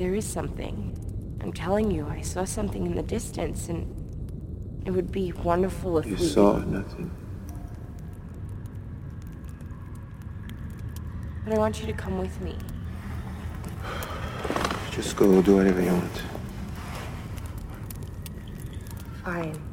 there is something. I'm telling you, I saw something in the distance, and it would be wonderful if You we saw could... nothing. But I want you to come with me. Just go do whatever you want. Fine.